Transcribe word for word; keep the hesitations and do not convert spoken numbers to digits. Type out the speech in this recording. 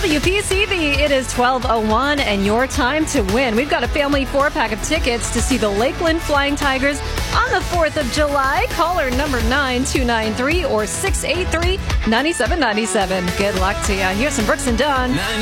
W P C V, it is twelve oh one and your time to win. We've got a family four-pack of tickets to see the Lakeland Flying Tigers on the fourth of July. Caller number nine two nine three or six eight three, nine seven nine seven. Good luck to you. Here's some Brooks and Dunn.